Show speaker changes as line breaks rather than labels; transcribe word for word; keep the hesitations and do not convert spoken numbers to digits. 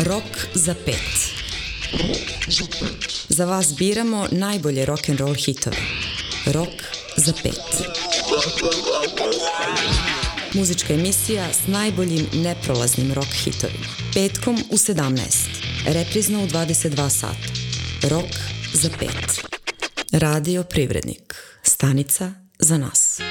Rok za pet. Za vas biramo najbolje rock'n'roll hitove. Rok za pet. Muzička emisija s najboljim neprolaznim rock hitovima. Petkom u sedamnaest. Reprizno u dvadeset dva sata. Rok za pet. Radio Privrednik. Stanica za nas.